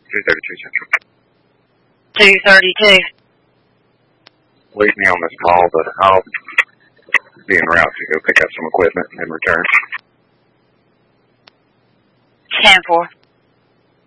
232 Central. 232. Leave me on this call, but I'll be en route to go pick up some equipment and return. 10-4.